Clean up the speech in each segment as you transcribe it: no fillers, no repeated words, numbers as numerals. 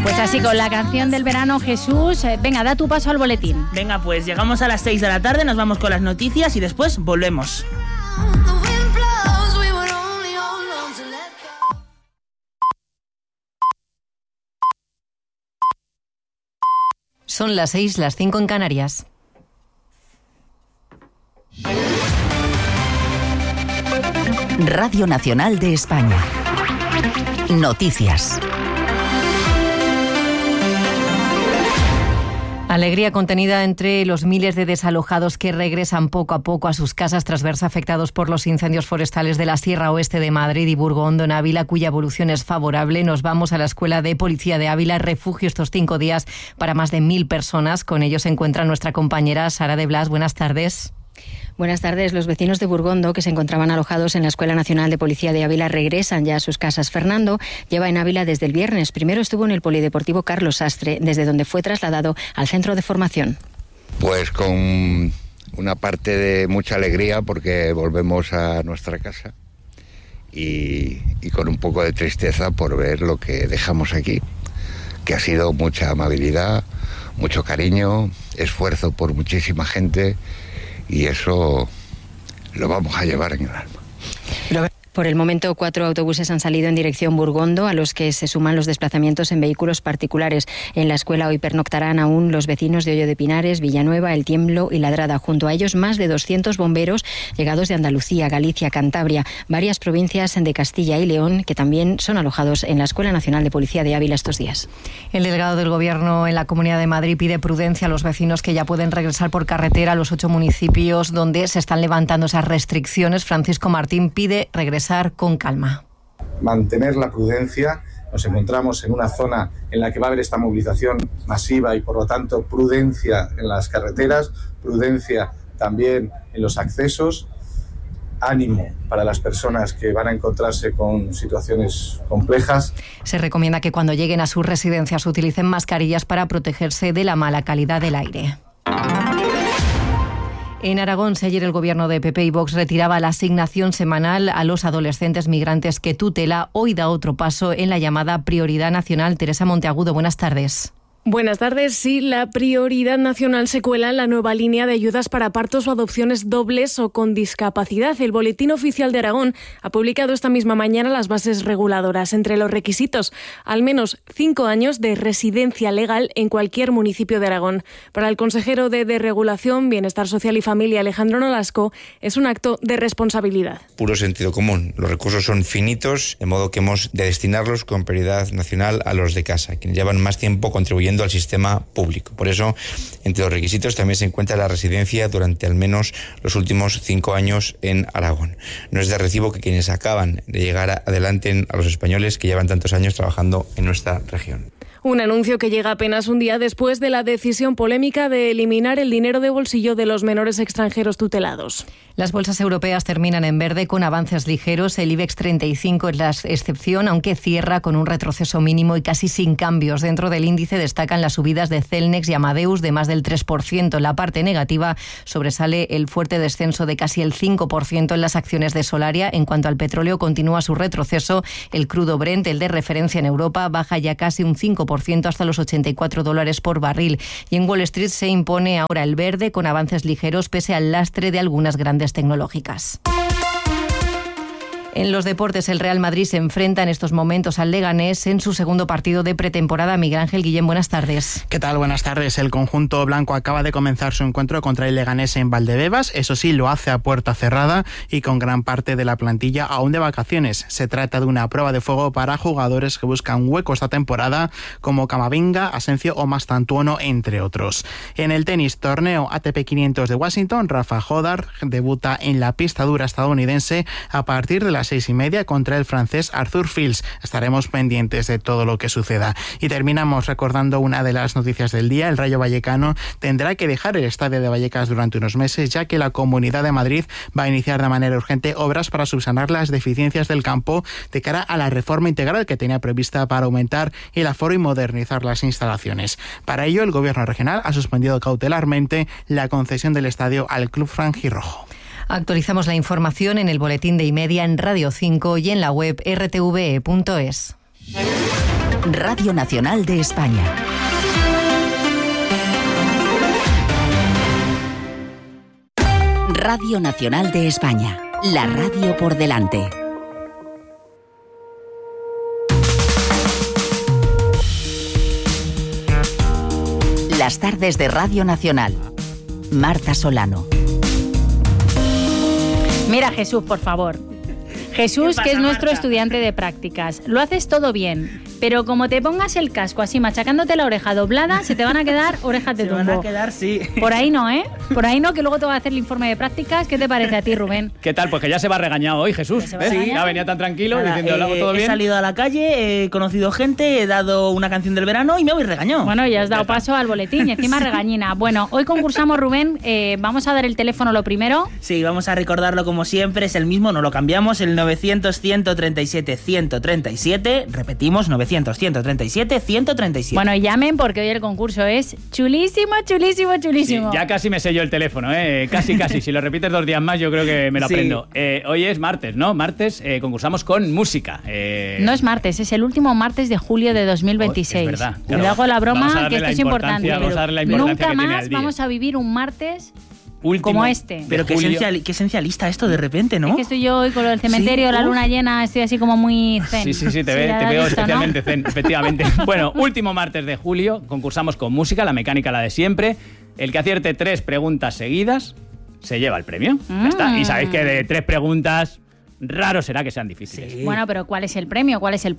Pues así, con la canción del verano, Jesús, venga, da tu paso al boletín. Venga, pues llegamos a las 6 de la tarde, nos vamos con las noticias y después volvemos. Son las 6, las 5 en Canarias. Radio Nacional de España. Noticias. Alegría contenida entre los miles de desalojados que regresan poco a poco a sus casas tras verse afectados por los incendios forestales de la Sierra Oeste de Madrid y Burgondo en Ávila, cuya evolución es favorable. Nos vamos a la Escuela de Policía de Ávila, refugio estos 5 días para más de 1.000 personas. Con ellos se encuentra nuestra compañera Sara de Blas. Buenas tardes. Buenas tardes. Los vecinos de Burgondo, que se encontraban alojados en la Escuela Nacional de Policía de Ávila, regresan ya a sus casas. Fernando lleva en Ávila desde el viernes. Primero estuvo en el Polideportivo Carlos Sastre, desde donde fue trasladado al centro de formación. Pues con una parte de mucha alegría porque volvemos a nuestra casa y con un poco de tristeza por ver lo que dejamos aquí, que ha sido mucha amabilidad, mucho cariño, esfuerzo por muchísima gente. Y eso lo vamos a llevar en el alma. Por el momento, 4 autobuses han salido en dirección Burgondo, a los que se suman los desplazamientos en vehículos particulares. En la escuela hoy pernoctarán aún los vecinos de Hoyo de Pinares, Villanueva, El Tiemblo y Ladrada. Junto a ellos, más de 200 bomberos llegados de Andalucía, Galicia, Cantabria, varias provincias de Castilla y León, que también son alojados en la Escuela Nacional de Policía de Ávila estos días. El delegado del Gobierno en la Comunidad de Madrid pide prudencia a los vecinos que ya pueden regresar por carretera a los 8 municipios donde se están levantando esas restricciones. Francisco Martín pide regresar con calma. Mantener la prudencia. Nos encontramos en una zona en la que va a haber esta movilización masiva y, por lo tanto, prudencia en las carreteras, prudencia también en los accesos. Ánimo para las personas que van a encontrarse con situaciones complejas. Se recomienda que cuando lleguen a sus residencias utilicen mascarillas para protegerse de la mala calidad del aire. En Aragón, ayer el gobierno de PP y Vox retiraba la asignación semanal a los adolescentes migrantes que tutela. Hoy da otro paso en la llamada Prioridad Nacional. Teresa Monteagudo, buenas tardes. Buenas tardes. Sí, la Prioridad Nacional se cuela en la nueva línea de ayudas para partos o adopciones dobles o con discapacidad. El Boletín Oficial de Aragón ha publicado esta misma mañana las bases reguladoras. Entre los requisitos, al menos 5 años de residencia legal en cualquier municipio de Aragón. Para el consejero de Desregulación, Bienestar Social y Familia, Alejandro Nolasco, es un acto de responsabilidad. Puro sentido común. Los recursos son finitos, de modo que hemos de destinarlos con prioridad nacional a los de casa, quienes llevan más tiempo contribuyendo al sistema público. Por eso, entre los requisitos también se encuentra la residencia durante al menos los últimos 5 años en Aragón. No es de recibo que quienes acaban de llegar adelanten a los españoles que llevan tantos años trabajando en nuestra región. Un anuncio que llega apenas un día después de la decisión polémica de eliminar el dinero de bolsillo de los menores extranjeros tutelados. Las bolsas europeas terminan en verde con avances ligeros. El IBEX 35 es la excepción, aunque cierra con un retroceso mínimo y casi sin cambios. Dentro del índice destacan las subidas de Celnex y Amadeus de más del 3%. En la parte negativa sobresale el fuerte descenso de casi el 5% en las acciones de Solaria. En cuanto al petróleo, continúa su retroceso. El crudo Brent, el de referencia en Europa, baja ya casi un 5% hasta los $84 por barril. Y en Wall Street se impone ahora el verde con avances ligeros pese al lastre de algunas grandes tecnológicas. En los deportes, el Real Madrid se enfrenta en estos momentos al Leganés en su segundo partido de pretemporada. Miguel Ángel Guillén, buenas tardes. ¿Qué tal? Buenas tardes. El conjunto blanco acaba de comenzar su encuentro contra el Leganés en Valdebebas. Eso sí, lo hace a puerta cerrada y con gran parte de la plantilla aún de vacaciones. Se trata de una prueba de fuego para jugadores que buscan hueco esta temporada, como Camavinga, Asencio o Mastantuono, entre otros. En el tenis, torneo ATP 500 de Washington, Rafa Jodar debuta en la pista dura estadounidense a partir de las 6:30 contra el francés Arthur Fils. Estaremos pendientes de todo lo que suceda. Y terminamos recordando una de las noticias del día. El Rayo Vallecano tendrá que dejar el estadio de Vallecas durante unos meses, ya que la Comunidad de Madrid va a iniciar de manera urgente obras para subsanar las deficiencias del campo de cara a la reforma integral que tenía prevista para aumentar el aforo y modernizar las instalaciones. Para ello, el Gobierno regional ha suspendido cautelarmente la concesión del estadio al Club Franjirrojo. Actualizamos la información en el boletín de 1:30 en Radio 5 y en la web rtve.es. Radio Nacional de España. Radio Nacional de España. La radio por delante. Las tardes de Radio Nacional. Marta Solano. Mira, Jesús, por favor. Jesús, que es nuestro estudiante de prácticas. Lo haces todo bien, pero como te pongas el casco así machacándote la oreja doblada, se te van a quedar orejas de tumbo. Se van a quedar, sí. Por ahí no, ¿eh? Por ahí no, que luego te va a hacer el informe de prácticas. ¿Qué te parece a ti, Rubén? ¿Qué tal? Pues que ya se va regañado hoy, Jesús. Sí, ya venía tan tranquilo diciendo, ¿lo hago todo bien? He salido a la calle, he conocido gente, he dado una canción del verano y me voy regañado. Bueno, ya has dado paso al boletín y encima regañina. Bueno, hoy concursamos, Rubén. Vamos a dar el teléfono lo primero. Sí, vamos a recordarlo como siempre. Es el mismo, no lo cambiamos. El 900-137-137. Repetimos, 900-137-137. Bueno, llamen porque hoy el concurso es chulísimo, chulísimo, chulísimo. Sí, ya casi me sé yo el teléfono, ¿eh? Casi. Si lo repites 2 días más, yo creo que me lo aprendo. Hoy es martes, ¿no? Martes concursamos con música. No es martes, es el último martes de julio de 2026. Es verdad. Le hago la broma, que esto es importante. Nunca más día. Vamos a vivir un martes último como este. Pero qué esencialista esto de repente, ¿no? Es que estoy yo hoy con lo del cementerio, la luna llena, estoy así como muy zen. Sí, te veo especialmente zen, efectivamente. Bueno, último martes de julio, concursamos con música, la mecánica la de siempre. El que acierte 3 preguntas seguidas se lleva el premio. Ya está. Y sabéis que de 3 preguntas, raro será que sean difíciles. Sí. Bueno, pero ¿cuál es el premio?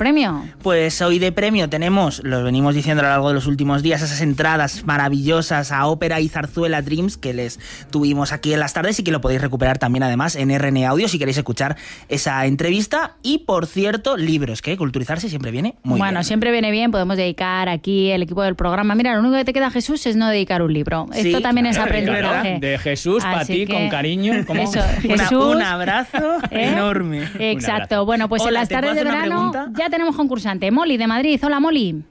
Pues hoy de premio tenemos, lo venimos diciendo a lo largo de los últimos días, esas entradas maravillosas a Ópera y Zarzuela Dreams que les tuvimos aquí en las tardes y que lo podéis recuperar también además en RN Audio si queréis escuchar esa entrevista. Y por cierto, libros, que culturizarse siempre viene muy bien. Bueno, siempre viene bien, podemos dedicar aquí el equipo del programa. Mira, lo único que te queda, Jesús, es no dedicar un libro. Sí, esto también es aprendizaje. De Jesús para ti, con cariño. ¿Cómo? Eso, Jesús, un abrazo enorme. Exacto. Bueno, pues en las tardes de verano ya tenemos concursante. Molly de Madrid. Hola, Molly.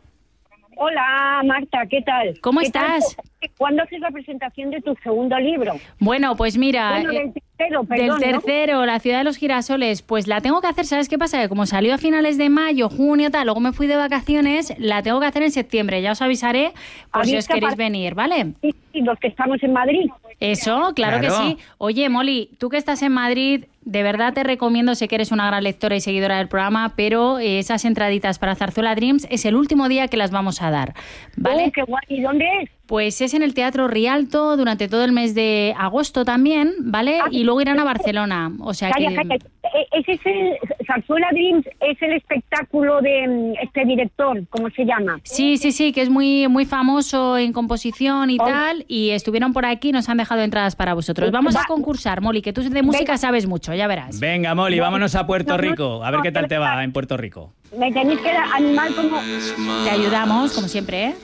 Hola, Marta, ¿qué tal? ¿Cómo estás? ¿Cuándo haces la presentación de tu segundo libro? Bueno, pues mira... del tercero, La ciudad de los girasoles, pues la tengo que hacer, ¿sabes qué pasa? Que como salió a finales de mayo, junio, tal, luego me fui de vacaciones, la tengo que hacer en septiembre, ya os avisaré por si os queréis venir, ¿vale? Sí, los que estamos en Madrid. Eso, claro que sí. Oye, Molly, tú que estás en Madrid, de verdad te recomiendo, sé que eres una gran lectora y seguidora del programa, pero esas entraditas para Zarzuela Dreams es el último día que las vamos a dar, ¿vale? ¡Qué guay! ¿Y dónde es? Pues es en el Teatro Rialto durante todo el mes de agosto también, ¿vale? Y luego irán a Barcelona, o sea que... Ese es el Zarzuela Dreams, es el espectáculo de este director, ¿cómo se llama? Sí, que es muy, muy famoso en composición y tal, y estuvieron por aquí y nos han dejado entradas para vosotros. Vamos a concursar, Molly, que tú de música sabes mucho, ya verás. Venga, Molly, vámonos a Puerto Rico, a ver qué tal te va en Puerto Rico. Me tenéis que animar como... Te ayudamos, como siempre, ¿eh?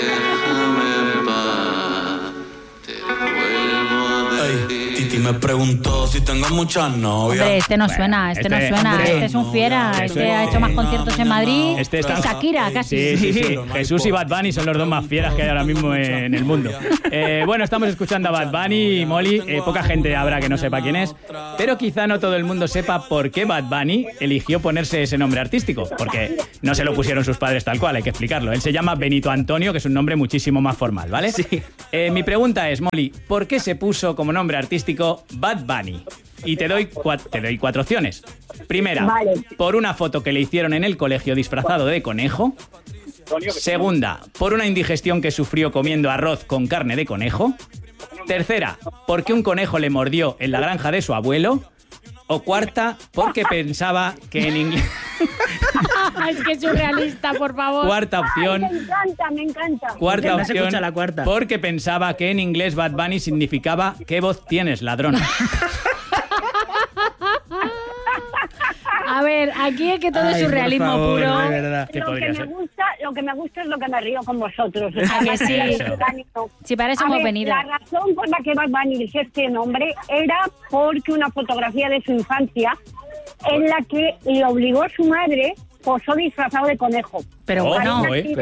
Titi me preguntó si tengo muchas novias. Hombre, este no suena, este es un fiera, este ha hecho más conciertos en Madrid. Este está Shakira, casi. Sí. Jesús y Bad Bunny son los dos más fieras que hay ahora mismo en el mundo. Bueno, estamos escuchando a Bad Bunny y Molly. Poca gente habrá que no sepa quién es, pero quizá no todo el mundo sepa por qué Bad Bunny eligió ponerse ese nombre artístico, porque no se lo pusieron sus padres tal cual, hay que explicarlo. Él se llama Benito Antonio, que es un nombre muchísimo más formal, ¿vale? Sí. Mi pregunta es, Molly, ¿por qué se puso como nombre artístico Bad Bunny? Y te doy 4 opciones. Primera, por una foto que le hicieron en el colegio disfrazado de conejo. Segunda, por una indigestión que sufrió comiendo arroz con carne de conejo. Tercera, porque un conejo le mordió en la granja de su abuelo. O cuarta, porque pensaba que en inglés... Es que es surrealista, por favor. Cuarta opción. Ay, me encanta. Cuarta no opción, se escucha la cuarta. Porque pensaba que en inglés Bad Bunny significaba ¿qué voz tienes, ladrón? A ver, aquí es que todo es surrealismo puro. De verdad. Lo que me gusta es lo que me río con vosotros. ¿A que sí? Sí, para eso hemos venido. La razón por la que Bad Bunny eligió este nombre era porque una fotografía de su infancia en la que le obligó a su madre posó disfrazado de conejo. Pero bueno,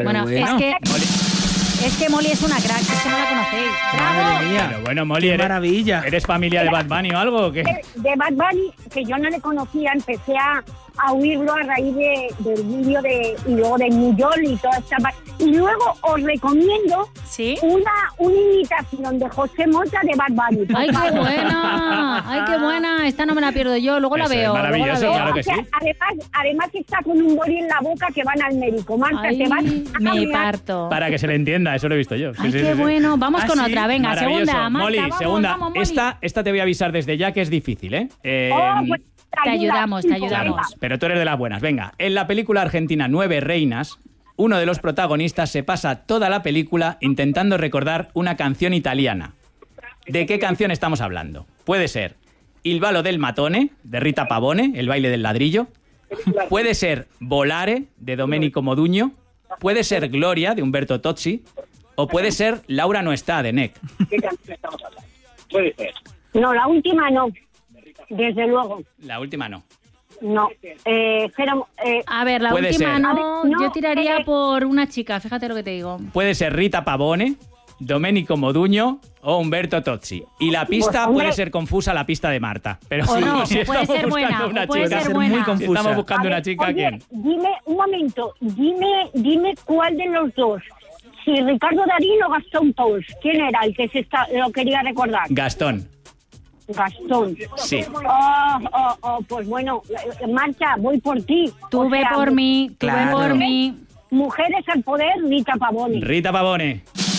es que Molly es una crack, es que no la conocéis. Madre mía. Pero bueno, Molly, maravilla. ¿Eres familia de Bad Bunny o algo o qué? De Bad Bunny, que yo no le conocía, empecé a a oírlo a raíz del vídeo y luego de New York y toda esta parte. Y luego os recomiendo una imitación de José Mota de Bad Bunny. ¡Ay, qué buena! ¡Ay, qué buena! Esta no me la pierdo yo, luego la veo. Es maravilloso, claro que sí. Además está con un boli en la boca que van al médico. Marta, te van a me parto. Para que se le entienda, eso lo he visto yo. ¡Ay, qué bueno! Vamos con otra, venga, segunda. Marta, Molly, vamos, segunda. Vamos, Molly. Esta te voy a avisar desde ya que es difícil, ¿eh? Pues, te ayudamos. Claro, pero tú eres de las buenas. Venga, en la película argentina 9 Reinas, uno de los protagonistas se pasa toda la película intentando recordar una canción italiana. ¿De qué canción estamos hablando? Puede ser Il ballo del matone, de Rita Pavone, el baile del ladrillo. Puede ser Volare, de Domenico Modugno. Puede ser Gloria, de Umberto Tozzi. O puede ser Laura no está, de Nek. ¿Qué canción estamos hablando? Puede ser. No, la última no. Desde luego. La última no. No. Pero, a ver, la última no. Yo tiraría por una chica, fíjate lo que te digo. Puede ser Rita Pavone, Domenico Modugno o Humberto Tozzi. Y la pista puede ser confusa, la pista de Marta. Pero si estamos buscando una chica, si estamos buscando una chica, oye, ¿quién? Dime, un momento, dime cuál de los dos. Si Ricardo Darín o Gastón Pauls. ¿Quién era el que lo quería recordar? Gastón. Sí. Pues bueno, Marta, voy por ti. Tú ve por mí, tú ve por mí. Mujeres al poder, Rita Pavone. Rita Pavone.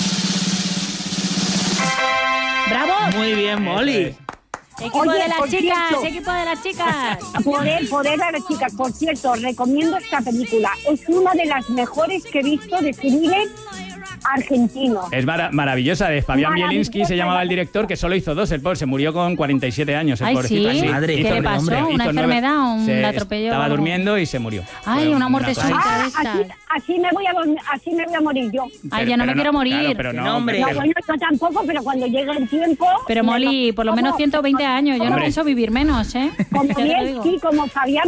¡Bravo! Muy bien, Molly. Equipo de las chicas. Poder a las chicas. Por cierto, recomiendo esta película. Es una de las mejores que he visto de thriller argentino. Es maravillosa, de Fabián Bielinski se llamaba el director, que solo hizo 2, el pobre se murió con 47 años, el pobrecito. ¿Sí? Madre, ¿qué le pasó? ¿Una enfermedad o un atropello? Estaba durmiendo y se murió. Ay, una muerte súbita de esta. Así me voy a morir yo. Ay, yo no me quiero morir. Claro, pero no, hombre. No, bueno, yo tampoco, pero cuando llegue el tiempo... Pero Molly, por lo menos 120 años, yo no pienso vivir menos, ¿eh? Como Fabián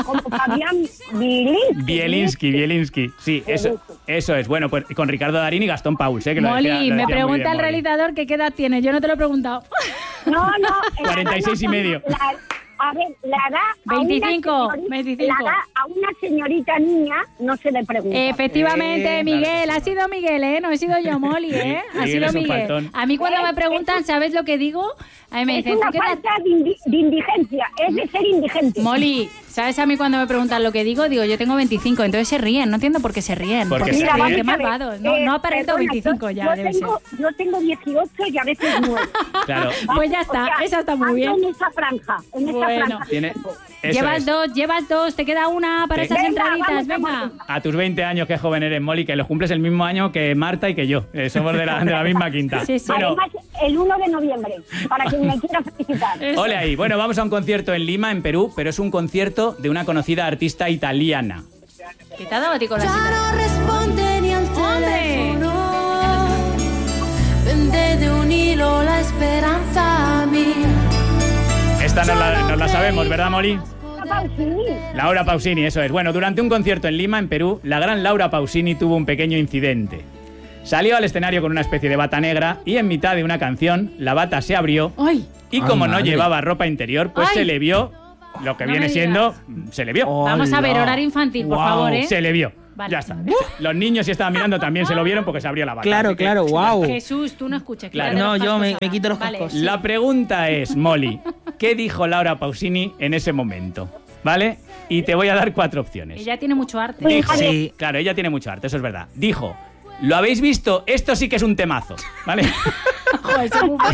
Bielinski. Sí, eso es. Bueno, pues con Ricardo Darín y Gastón Pauls, que Molly, me pregunta el realizador que qué edad tiene. Yo no te lo he preguntado. No. 46 y medio. A ver, la edad 25. A una señorita niña no se le pregunta. Efectivamente, Miguel. Ha sido Miguel, ¿eh? No he sido yo, Molly, ¿eh? Ha sido Miguel. A mí cuando me preguntan, ¿sabes lo que digo? A mí me dicen, es una falta de indigencia. Es de ser indigente. Molly, ¿sabes a mí cuando me preguntan lo que digo? Digo, yo tengo 25. Entonces se ríen. No entiendo por qué se ríen. Porque se ríen. Qué malvados. No aparento 25 ya. Yo tengo 18 y a veces 9. Claro. Pues ya está. Esa está muy bien. En esa franja. Bueno. Llevas dos, te queda una para esas entraditas, venga. A tus 20 años, qué joven eres, Molly, que los cumples el mismo año que Marta y que yo. Somos de la misma quinta. Sí. Bueno, además, el 1 de noviembre, para quien me quiera felicitar. Ole ahí. Bueno, vamos a un concierto en Lima, en Perú, pero es un concierto de una conocida artista italiana. ¿Qué te ha dado a ti con la cita? Ya no responde ni al teléfono. Vende de un hilo la esperanza mía. Esta nos la sabemos, ¿verdad, Molly? Laura Pausini, eso es. Bueno, durante un concierto en Lima, en Perú, la gran Laura Pausini tuvo un pequeño incidente. Salió al escenario con una especie de bata negra y en mitad de una canción la bata se abrió. ¡Ay! Y como no llevaba ropa interior, pues se le vio lo que viene siendo... Se le vio. Vamos a ver, horario infantil, por favor, ¿eh? Se le vio. Vale. Ya está. Los niños, si estaban mirando, también se lo vieron porque se abrió la bata. Claro, wow. Jesús, tú no escuches. Claro. No, yo me quito los cascos. La pregunta es, Molly, ¿qué dijo Laura Pausini en ese momento? ¿Vale? Y te voy a dar 4 opciones. Ella tiene mucho arte. Dijo, sí, claro, ella tiene mucho arte, eso es verdad. Dijo, ¿lo habéis visto? Esto sí que es un temazo, ¿vale? Joder,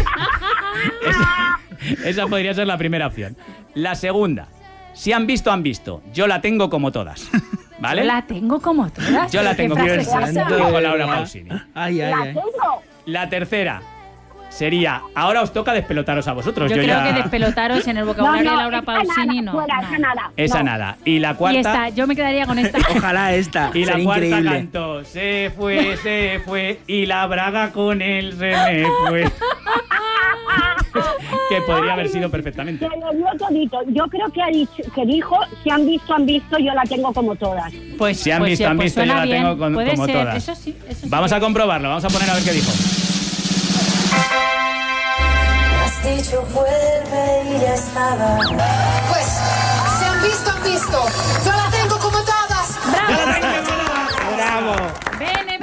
esa podría ser la primera opción. La segunda, si han visto, han visto. Yo la tengo como todas. ¿Vale? Yo la tengo como todas. Yo la tengo como todas. Dijo Laura Pausini. Ay. La tercera sería, ahora os toca despelotaros a vosotros. Yo creo que despelotaros en el vocabulario de Laura Pausini no. Esa nada. Y la cuarta... Y esta, yo me quedaría con esta. Ojalá esta. Y la cuarta increíble. cantó, se fue, y la braga con él se me fue. Que podría haber sido perfectamente. Se lo dio todito. Yo creo que dijo, si han visto, yo la tengo como todas. Pues si han visto, yo la tengo como todas. Eso sí. Vamos a comprobarlo, vamos a poner a ver qué dijo. Has dicho vuelve y ya estaba. Pues se han han visto. Yo la tengo como todas. ¡Bravo! Bene,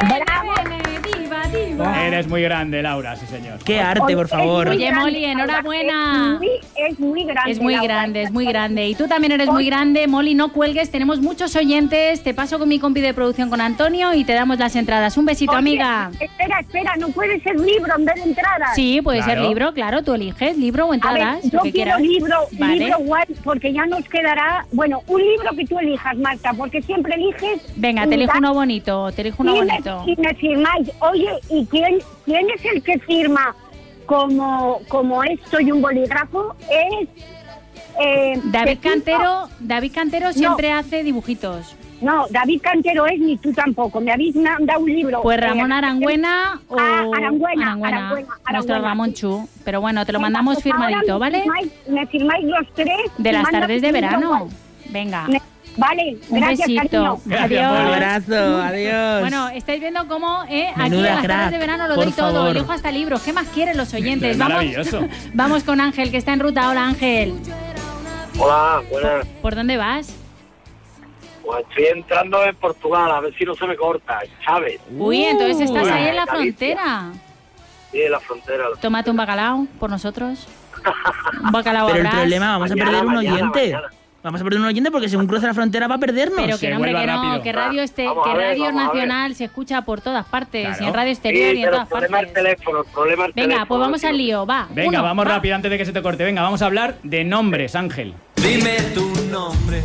diva. Eres muy grande, Laura, sí señor. ¡Qué arte, por favor! Oye, Molly, enhorabuena. Es muy grande. Es muy Laura. grande, es muy grande. Y tú también eres muy grande, Molly, no cuelgues, tenemos muchos oyentes. Te paso con mi compi de producción, con Antonio, y te damos las entradas. Un besito, Oye, amiga. Espera, ¿no puede ser libro en vez de entradas? Sí, puede Claro. ser libro, claro, tú eliges libro o A entradas, ver, yo lo que quiero quieras. libro guay, porque ya nos quedará, bueno, un libro que tú elijas, Marta, porque siempre eliges... Venga, te elijo uno bonito, bonito. Y me firmáis. Oye, ¿y quién es el que firma como esto y un bolígrafo? Es... David Cantero siempre hace dibujitos. No, David Cantero es, ni tú tampoco. Me habéis mandado un libro. Pues Ramón Arangüena o... Arangüena. Nuestro Ramón Chu. Pero bueno, te lo mandamos firmadito, ¿vale? Me firmáis los tres. De las tardes de verano. Venga. Vale, Un gracias, besito. cariño. Adiós. Un abrazo, adiós. Bueno, estáis viendo cómo aquí en Menuda las crack, tardes de verano lo por doy todo. favor. Elijo hasta libros. ¿Qué más quieren los oyentes? Es maravilloso. Vamos con Ángel, que está en ruta. Hola, Ángel. Hola, buenas. ¿Por dónde vas? Pues estoy entrando en Portugal, a ver si no se me corta, ¿sabes? Uy, entonces estás ahí en la Galicia. frontera. Sí, en la frontera. Tómate un bacalao por nosotros. Un bacalao Pero el habrás. problema, vamos a perder un oyente. Vamos a perder un oyente porque según cruce la frontera va a perdernos. Pero que no, hombre, que no, que radio, radio nacional se escucha por todas partes, Claro. y en radio exterior y en todas partes. El teléfono. Venga, pues vamos al lío, va. Venga, Uno, vamos va. rápido antes de que se te corte. Venga, vamos a hablar de nombres, Ángel. Dime tu nombre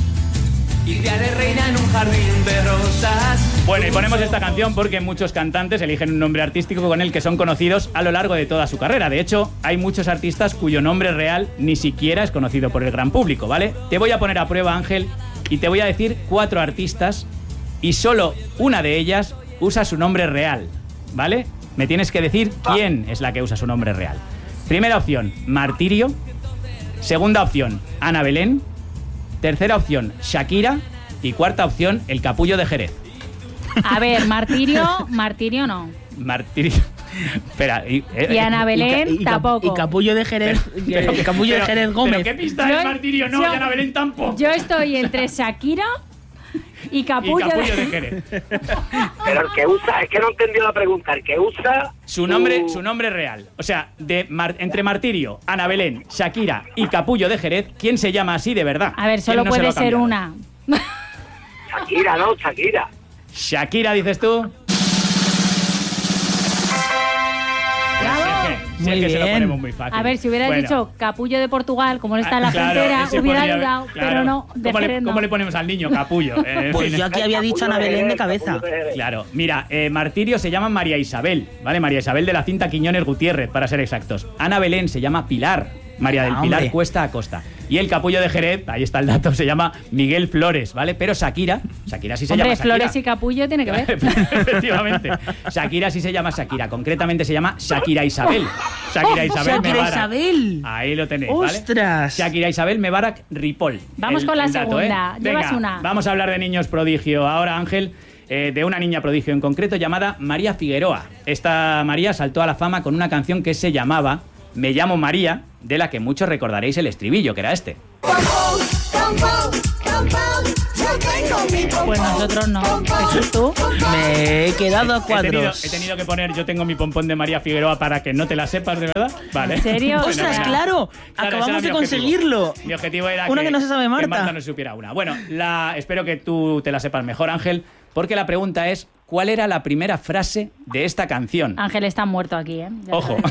y te haré reina en un jardín de rosas. Bueno, y ponemos esta canción porque muchos cantantes eligen un nombre artístico con el que son conocidos a lo largo de toda su carrera. De hecho, hay muchos artistas cuyo nombre real ni siquiera es conocido por el gran público, ¿vale? Te voy a poner a prueba, Ángel, y te voy a decir 4 artistas y solo una de ellas usa su nombre real, ¿vale? Me tienes que decir quién es la que usa su nombre real. Primera opción, Martirio. Segunda opción, Ana Belén. Tercera opción, Shakira. Y cuarta opción, el Capullo de Jerez. A ver, Martirio no. Martirio. Espera. Y Ana Belén tampoco. Y Capullo de Jerez. Capullo de Jerez Gómez. ¿Pero qué pista es Martirio? No, y Ana Belén tampoco. Yo estoy entre Shakira y Capullo, de Jerez. Pero el que usa, es que no entendí la pregunta, el que usa... Su nombre real. O sea, entre Martirio, Ana Belén, Shakira y Capullo de Jerez, ¿quién se llama así de verdad? A ver, solo ¿Quién no se lo puede ha ser cambiado? una. Shakira, ¿no? Shakira. Shakira, dices tú. Si es que se lo ponemos muy fácil. A ver, si hubieras Bueno. dicho Capullo de Portugal, como no está en la Claro, frontera, ese hubiera podría haber- dudado, claro. pero no, de ¿Cómo Jerez no. ¿Cómo le ponemos al niño? Capullo. En Pues fin. yo aquí había dicho Ana Belén de cabeza. Claro, mira, Martirio se llama María Isabel, ¿vale? María Isabel de la Cinta Quiñones Gutiérrez, para ser exactos. Ana Belén se llama Pilar, María del Pilar hombre. Cuesta Acosta. Y el Capullo de Jerez, ahí está el dato, se llama Miguel Flores, ¿vale? Pero Shakira sí se Hombre, llama Shakira. Flores y Capullo tiene que ver. Efectivamente. Shakira sí se llama Shakira, concretamente se llama Shakira Isabel. Shakira Isabel Shakira Mebarak. Isabel. Ahí lo tenéis, ¿vale? ¡Ostras! Shakira Isabel Mebarak Ripoll. Vamos con la dato, segunda. Llevas Venga, una. Vamos a hablar de niños prodigio. Ahora, Ángel, de una niña prodigio en concreto llamada María Figueroa. Esta María saltó a la fama con una canción que se llamaba Me llamo María, de la que muchos recordaréis el estribillo, que era este. Pues nosotros no. Jesús, tú. Me he quedado a cuadros. He tenido que poner Yo tengo mi pompón de María Figueroa para que no te la sepas, ¿de verdad? Vale. ¿En serio? ¡Ostras, claro! Acabamos ese de era mi objetivo. conseguirlo. Mi objetivo era Una que no se sabe Marta. que Marta no supiera una. Bueno, espero que tú te la sepas mejor, Ángel, porque la pregunta es, ¿cuál era la primera frase de esta canción? Ángel está muerto aquí, ¿eh? Ya Ojo.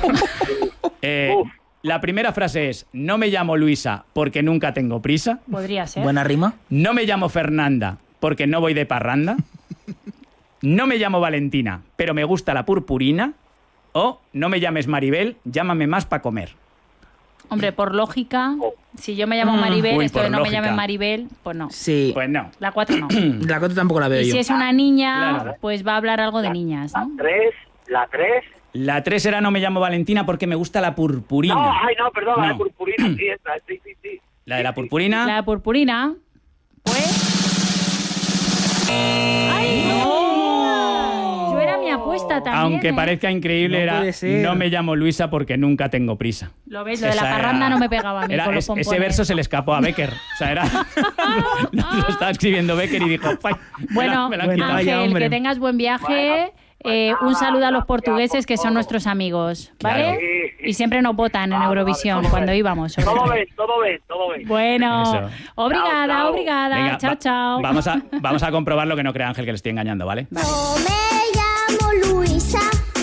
La primera frase es, no me llamo Luisa porque nunca tengo prisa. Podría ser. Buena rima. No me llamo Fernanda porque no voy de parranda. No me llamo Valentina, pero me gusta la purpurina. O no me llames Maribel, llámame más para comer. Hombre, por lógica, si yo me llamo Maribel, Uy, esto de por no me lógica. llamen Maribel, pues no. Sí. Pues no. La 4 no. La 4 tampoco la veo Y yo. si es una niña, Claro. pues va a hablar algo de niñas, ¿no? La 3. La 3 era no me llamo Valentina porque me gusta la purpurina. No, no, perdón, No. la purpurina, sí, esta, sí. La de la purpurina. La purpurina, pues... ¡Ay! ¡No! Yo era mi apuesta respuesta también. Aunque parezca increíble, No puede ser. no me llamo Luisa porque nunca tengo prisa. Lo ves, lo de la parranda no me pegaba a mí con los pompones. Ese verso se le escapó a Becker. O sea, lo estaba escribiendo Becker y dijo, ¡pay! Bueno, me la han quitado. Ángel, que tengas buen viaje. Un saludo a los portugueses que son nuestros amigos, ¿vale? Claro. Y siempre nos votan en Eurovisión cuando íbamos. Todo bien. Bueno, Eso. obrigada. Venga, Chao. Vamos a comprobar lo que no cree Ángel, que le estoy engañando, ¿vale? No me llamo Luisa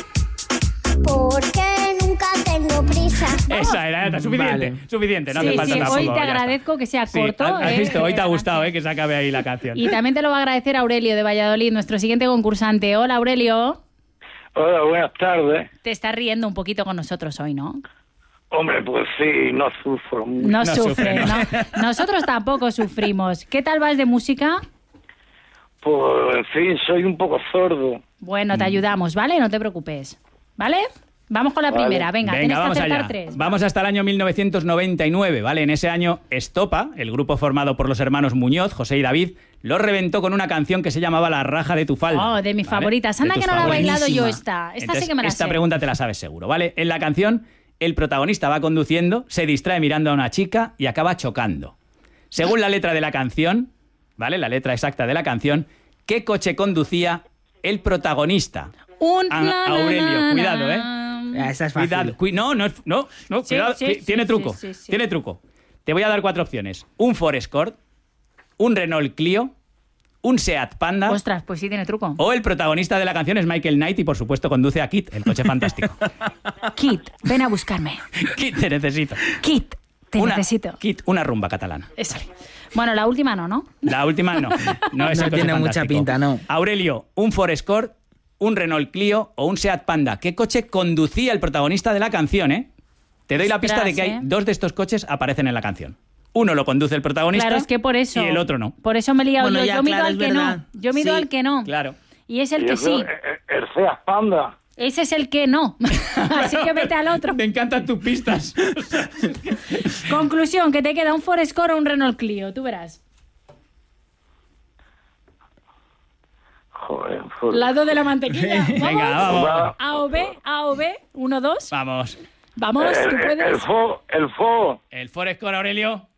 porque nunca tengo prisa. Esa era suficiente, no hace falta tampoco. Hoy te ya agradezco que sea está. corto. Has visto, hoy te ha gustado que se acabe ahí la canción. Y también te lo va a agradecer Aurelio de Valladolid, nuestro siguiente concursante. Hola, Aurelio. Hola, buenas tardes. Te estás riendo un poquito con nosotros hoy, ¿no? Hombre, pues sí, no sufro mucho. No sufre, ¿no? Nosotros tampoco sufrimos. ¿Qué tal vas de música? Pues, en fin, soy un poco sordo. Bueno, te ayudamos, ¿vale? No te preocupes. ¿Vale? Vamos con la primera. Venga, tienes que vamos acertar allá. 3. Vamos hasta el año 1999, ¿vale? En ese año, Estopa, el grupo formado por los hermanos Muñoz, José y David, lo reventó con una canción que se llamaba La raja de tu falda. Oh, de mis ¿vale? favoritas. Anda De que tus no la he bailado favoritas. yo esta. Esta Entonces, sí que me la esta sé. pregunta te la sabes seguro, ¿vale? En la canción, el protagonista va conduciendo, se distrae mirando a una chica y acaba chocando. Según la letra de la canción, ¿vale? La letra exacta de la canción, ¿qué coche conducía el protagonista? Aurelio, cuidado, ¿eh? Esa es fácil. Cuidado. No, Sí, cuidado. sí, Tiene sí, truco. sí, sí. Tiene truco. Te voy a dar 4 opciones. Un Ford Escort, un Renault Clio, un Seat Panda. Ostras, pues sí tiene truco. O el protagonista de la canción es Michael Knight y por supuesto conduce a Kit, el coche fantástico. Kit, ven a buscarme. Kit, te necesito. Kit, te necesito. Kit, una rumba catalana. Eso. Bueno, la última no, ¿no? La última no. No es No el coche tiene mucha fantástico. pinta, no. Aurelio, un Ford Escort, un Renault Clio o un Seat Panda. ¿Qué coche conducía el protagonista de la canción, eh? Te doy la pista de que hay 2 de estos coches aparecen en la canción. Uno lo conduce el protagonista. Claro, es que por eso. Y el otro no. Por eso me he liado Bueno, yo. ya, Yo mido claro, al es que verdad. no. Yo mido Sí, al que no. Claro. Y es el Y que eso, sí. El Seat Panda. Ese es el que no. Así que vete al otro. Me encantan tus pistas. Conclusión, que te queda un Ford Escort o un Renault Clio. Tú verás. Joder, Lado de la mantequilla. ¿Vamos? Venga, vamos. A o B, 1, 2. Vamos. Vamos, tú puedes. El Ford. El Ford Escort, Aurelio.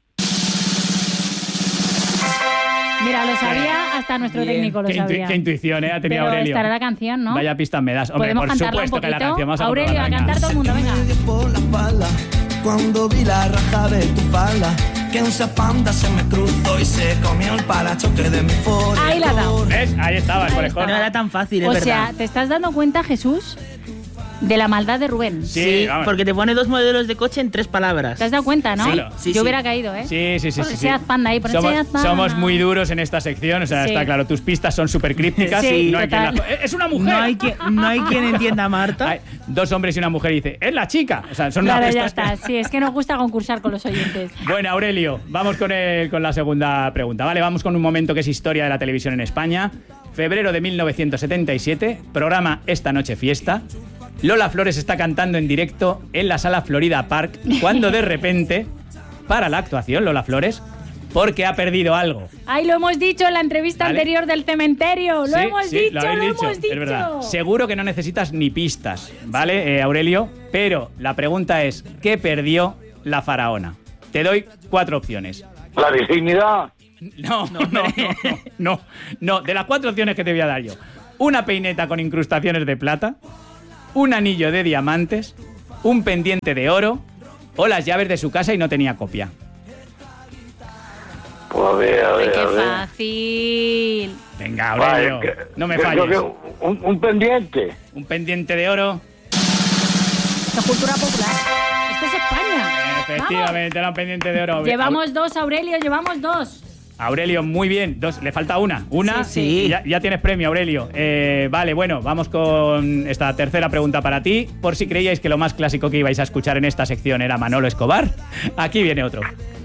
Mira, lo sabía, hasta nuestro técnico lo sabía. Qué intuición, ha tenido Pero Aurelio. estará la canción, ¿no? Vaya pistas me das. Hombre, ¿Podemos por cantarla supuesto un que la poquito? canción. Vamos a Aurelio, a comprobarla, cantar todo el mundo, venga. Por la espalda, cuando vi la raja de tu falda, que un Seat Panda se me cruzó y se comió el parachoque de mi Ford. Ahí la ha dado. ¿Ves? Ahí estaba el Ford Escort. No era tan fácil, es O verdad. sea, ¿te estás dando cuenta, Jesús, de la maldad de Rubén? Sí, vamos. porque te pone 2 modelos de coche en 3 palabras. ¿Te has dado cuenta, no? Sí, sí, Yo sí. hubiera caído, ¿eh? Sí. Por el Seat Panda ahí, por el Seat Panda. Somos muy duros en esta sección, o sea, Sí. está claro, tus pistas son súper crípticas. Sí, no hay quien total. ¡Es una mujer! No hay quien entienda a Marta. Hay 2 hombres y una mujer y dice, ¡es la chica! O sea, son Claro, una ya pista. está. Sí, es que nos gusta concursar con los oyentes. Bueno, Aurelio, vamos con la segunda pregunta. Vale, vamos con un momento que es historia de la televisión en España. Febrero de 1977, programa Esta Noche Fiesta. Lola Flores está cantando en directo en la sala Florida Park cuando de repente para la actuación Lola Flores porque ha perdido algo. Ay, lo hemos dicho en la entrevista Vale. anterior del cementerio. Lo hemos dicho, lo habéis dicho, hemos dicho. es verdad. Seguro que no necesitas ni pistas, ¿vale, Aurelio? Pero la pregunta es, ¿qué perdió la faraona? Te doy 4 opciones. La virginidad. No. De las 4 opciones que te voy a dar yo. Una peineta con incrustaciones de plata, un anillo de diamantes, un pendiente de oro o las llaves de su casa y no tenía copia. Pues a ver. Qué fácil. Venga, Aurelio, no me falles. Un pendiente. Un pendiente de oro. Esto es cultura popular. Esto es España. Efectivamente, era un pendiente de oro. Llevamos 2, Aurelio, llevamos 2. Aurelio, muy bien. 2, le falta una. Una, Sí. Ya tienes premio, Aurelio. Vale, bueno, vamos con esta tercera pregunta para ti. Por si creíais que lo más clásico que ibais a escuchar en esta sección era Manolo Escobar, aquí viene otro.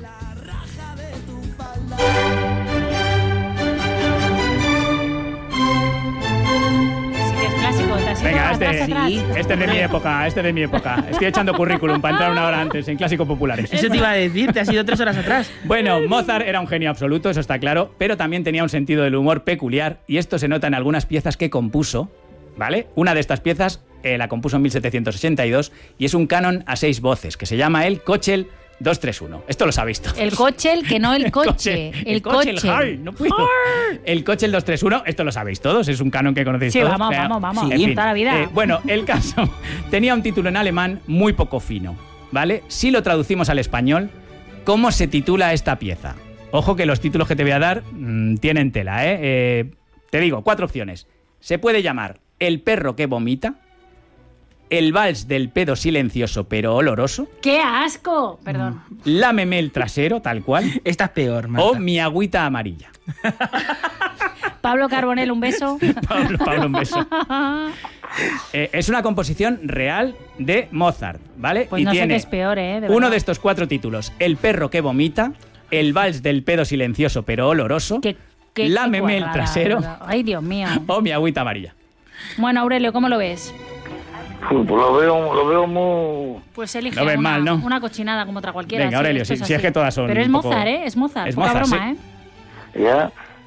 Sí que es clásico. ¿Te has ido Venga, atrás, atrás? este es de mi época. Estoy echando currículum para entrar una hora antes en Clásicos Populares. Eso te iba a decir, te has ido 3 horas atrás. Bueno, Mozart era un genio absoluto, eso está claro, pero también tenía un sentido del humor peculiar y esto se nota en algunas piezas que compuso ¿vale? Una de estas piezas la compuso en 1782 y es un canon a 6 voces que se llama el Köchel 231. Esto lo sabéis todos. El Köchel, que no el coche. El Köchel. No puedo. El Köchel 231, esto lo sabéis todos, es un canon que conocéis sí, todos. Vamos. En fin, toda la vida. Bueno, el caso tenía un título en alemán muy poco fino, ¿vale? Si lo traducimos al español, ¿cómo se titula esta pieza? Ojo que los títulos que te voy a dar tienen tela, ¿eh? Te digo, 4 opciones. Se puede llamar El perro que vomita, El vals del pedo silencioso pero oloroso. ¡Qué asco! Perdón. Lámeme el trasero, tal cual. Esta es peor, Marta. O Mi agüita amarilla. Pablo Carbonell, un beso. Pablo, un beso. Es una composición real de Mozart, ¿vale? Pues y no sé tiene qué es peor, ¿eh? uno de estos 4 títulos. El perro que vomita, El vals del pedo silencioso pero oloroso, Lámeme el trasero. Ay, Dios mío. O Mi agüita amarilla. Bueno, Aurelio, ¿cómo lo ves? Pues lo veo muy... Pues elige lo ves mal, ¿no? Una cochinada como otra cualquiera. Venga, Aurelio, si es que todas son. Pero es poco... Mozart, ¿eh? Es Mozart. Es poca Mozart, broma, sí. Ya.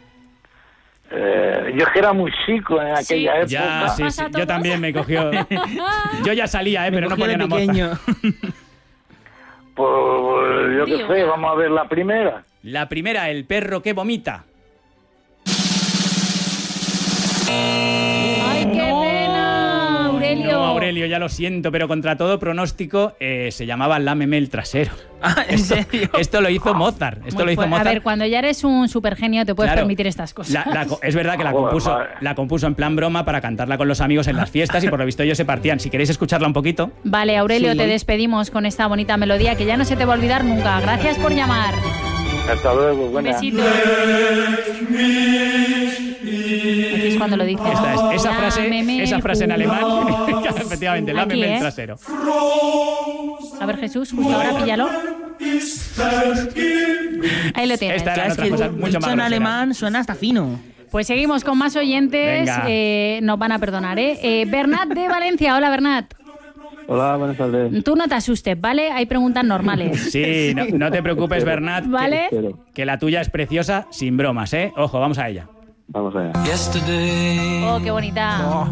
Yo que era muy chico en aquella época. Ya, sí. Yo también me cogió. Yo ya salía, pero no ponía Mozart. Pues yo qué sé, vamos a ver la primera. La primera, El perro que vomita. ¡Ay, qué pena, Aurelio! No, Aurelio, ya lo siento, pero contra todo pronóstico se llamaba Lámeme el trasero. ¿En serio? Esto lo hizo Mozart. A ver, cuando ya eres un supergenio te puedes permitir estas cosas. Es verdad que la compuso en plan broma para cantarla con los amigos en las fiestas y por lo visto ellos se partían. Si queréis escucharla un poquito. Vale, Aurelio, te despedimos con esta bonita melodía que ya no se te va a olvidar nunca. Gracias por llamar. Hasta luego, buena. Besito. Aquí es cuando lo dices. Esa frase en alemán, efectivamente, lámeme el trasero. A ver, Jesús, justo ahora píllalo. Ahí lo tienes. Mucho en alemán suena hasta fino. Pues seguimos con más oyentes. Nos van a perdonar, ¿eh? Bernat de Valencia. Hola, Bernat. Hola, buenas tardes. Tú no te asustes, ¿vale? Hay preguntas normales. Sí, no te preocupes, Bernat, ¿vale? Que la tuya es preciosa, sin bromas, ¿eh? Ojo, vamos a ella. Vamos allá. Oh, qué bonita.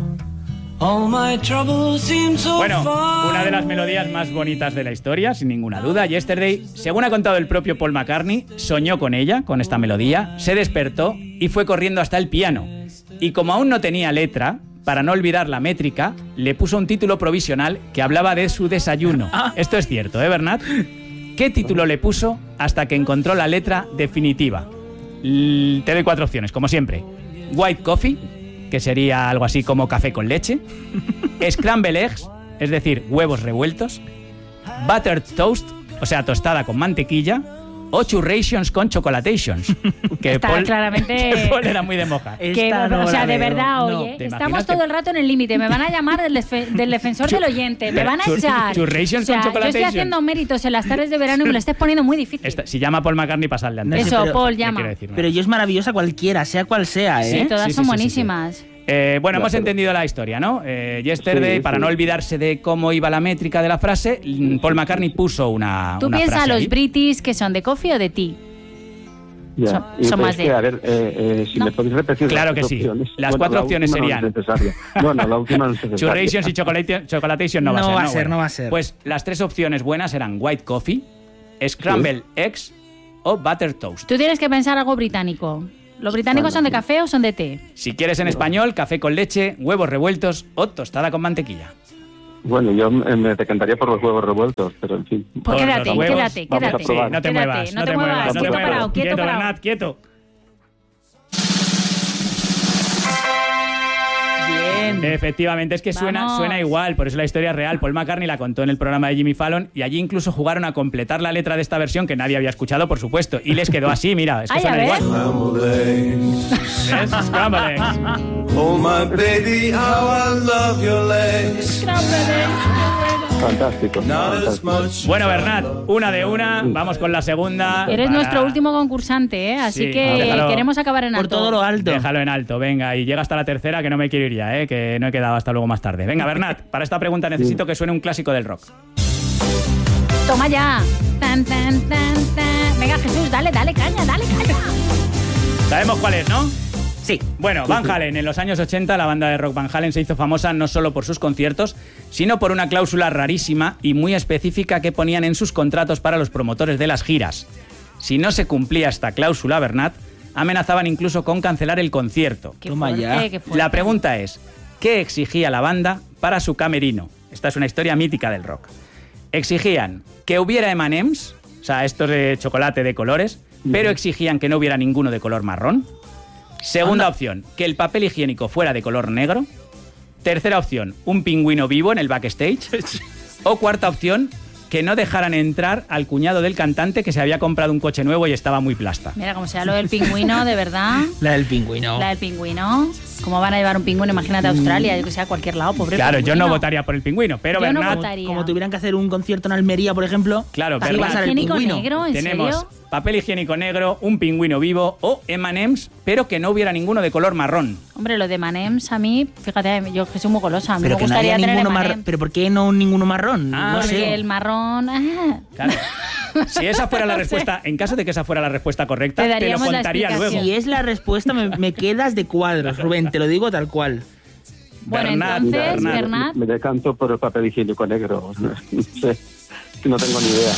Bueno, una de las melodías más bonitas de la historia, sin ninguna duda. Yesterday, según ha contado el propio Paul McCartney, soñó con ella, con esta melodía, se despertó y fue corriendo hasta el piano. Y como aún no tenía letra, para no olvidar la métrica, le puso un título provisional que hablaba de su desayuno. Esto es cierto, ¿eh, Bernat? ¿Qué título le puso hasta que encontró la letra definitiva? Te doy 4 opciones, como siempre. White Coffee, que sería algo así como café con leche. Scrambled Eggs, es decir, huevos revueltos. Buttered Toast, o sea, tostada con mantequilla. O Churrations con Chocolatations. Que Paul era muy de moja. O sea, de verdad, oye, estamos todo el rato en el límite. Me van a llamar del defensor del oyente. Me van a echar. Churrations con Chocolatations. Yo estoy haciendo méritos en las tardes de verano y me lo estés poniendo muy difícil. Si llama Paul McCartney, pasadle antes. Eso, Paul, llama. Pero yo es maravillosa cualquiera, sea cual sea, ¿eh? Sí, todas son buenísimas. Bueno, hemos entendido la historia, ¿no? Yesterday, para no olvidarse de cómo iba la métrica de la frase, Paul McCartney puso una Tú piensas frase los ahí. British que son de coffee o de tea. Ya. Son más de... A ver, si me podéis repetir claro las que sí. opciones. Las 4 opciones serían... Bueno, la última no es necesaria. Churrations y Chocolatations no va a ser. No va a ser. Pues las 3 opciones buenas eran White Coffee, Scrambled Eggs o Buttered Toast. Tú tienes que pensar algo británico. ¿Los británicos son de café o son de té? Si quieres en español, café con leche, huevos revueltos o tostada con mantequilla. Bueno, yo me decantaría por los huevos revueltos, pero en fin. Pues quédate. Sí, no te muevas. Quieto, Bernat, quieto. Bien. Efectivamente, es que suena igual, por eso la historia es real. Paul McCartney la contó en el programa de Jimmy Fallon y allí incluso jugaron a completar la letra de esta versión que nadie había escuchado, por supuesto, y les quedó así, mira, es que suena igual. Scrambled Eggs. Oh my baby, how I love your legs. Fantástico. Bueno, Bernat, una de una, vamos con la segunda. Eres nuestro último concursante, ¿eh? Así que queremos acabar en alto. Por todo lo alto. Déjalo en alto, venga, y llega hasta la tercera, que no me quiero ir ya, que no he quedado hasta luego más tarde. Venga, Bernat, para esta pregunta necesito que suene un clásico del rock. Toma ya. Tan, tan, tan, tan. Venga, Jesús, dale caña. Sabemos cuál es, ¿no? Sí. Bueno, Van Halen, en los años 80 la banda de rock Van Halen se hizo famosa no solo por sus conciertos, sino por una cláusula rarísima y muy específica que ponían en sus contratos para los promotores de las giras. Si no se cumplía esta cláusula, Bernat, amenazaban incluso con cancelar el concierto. Toma ya. La pregunta es, ¿qué exigía la banda para su camerino? Esta es una historia mítica del rock. Exigían que hubiera M&M's, o sea, estos de chocolate de colores, pero exigían que no hubiera ninguno de color marrón. Segunda opción, que el papel higiénico fuera de color negro. Tercera opción, un pingüino vivo en el backstage. O cuarta opción, que no dejaran entrar al cuñado del cantante que se había comprado un coche nuevo y estaba muy plasta. Mira, como sea lo del pingüino, de verdad. La del pingüino. La del pingüino. ¿Cómo van a llevar un pingüino? Imagínate a Australia, yo que sé, a cualquier lado, pobre Claro, pingüino. yo no votaría por el pingüino, pero Yo no Bernat... votaría. Como tuvieran que hacer un concierto en Almería, por ejemplo. Claro, así va a ser el ¿Higiénico pingüino. negro? ¿En Tenemos serio? papel higiénico negro, un pingüino vivo o M&M's, pero que no hubiera ninguno de color marrón. Hombre, lo de M&M's a mí, fíjate, yo que soy muy golosa, a mí Pero me que no gustaría haya tener ninguno M&M's. marrón. ¿Pero por qué no ninguno marrón? No Porque sé. el marrón... Claro. Si esa fuera la respuesta, en caso de que esa fuera la respuesta correcta, Te te lo daríamos la contaría luego. explicación. Si es la respuesta, me quedas de cuadros, Rubén, te lo digo tal cual. Bueno, Bernat, entonces, Bernat. Bernat... Me decanto por el papel higiénico negro. No sé, no tengo ni idea.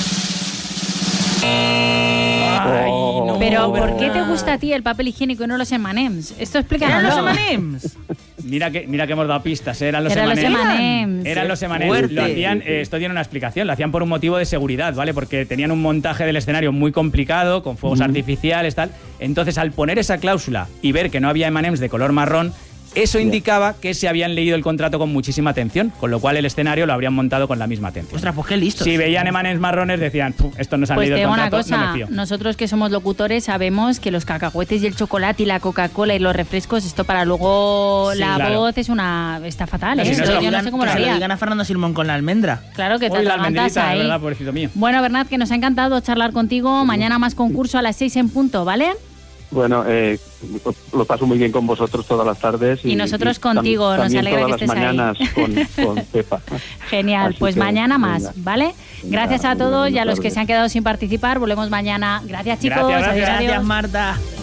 Ay, no, Pero ¿por Bernat. qué te gusta a ti el papel higiénico y no los M&M's? Esto ¿Eran los explícanoslo. M&M's? Mira que hemos dado pistas, eran los Eran los M&M's. M&M's. Eran los M&M's. Fuerte. Lo hacían, esto tiene una explicación, lo hacían por un motivo de seguridad, ¿vale? Porque tenían un montaje del escenario muy complicado, con fuegos artificiales, tal. Entonces, al poner esa cláusula y ver que no había M&M's de color marrón, eso indicaba que se habían leído el contrato con muchísima atención, con lo cual el escenario lo habrían montado con la misma atención. Ostras, pues qué listo. Si veían M&M's marrones decían, esto no se han Pues leído te el digo una contrato, no me cosa, fío. nosotros que somos locutores sabemos que los cacahuetes y el chocolate y la Coca-Cola y los refrescos, esto para luego Sí, la claro. voz es está fatal, Así ¿eh? no es Yo lo no sé cómo lo Que se lo haría. digan a Fernando Simón con la almendra. Claro que te Uy, la atragantas almendrita, ahí. ¿verdad, pobrecito mío? Bueno, Bernat, que nos ha encantado charlar contigo. Mañana más concurso a las 6 en punto, ¿vale? Bueno, lo paso muy bien con vosotros todas las tardes. Y nosotros contigo, nos también alegra que todas estés las ahí. mañanas con Pepa. Genial, Así pues que, mañana más, venga. ¿vale? Gracias a todos y a los que tardes. se han quedado sin participar. Volvemos mañana. Gracias, chicos. Gracias, Adiós, gracias. adiós. Gracias, Marta.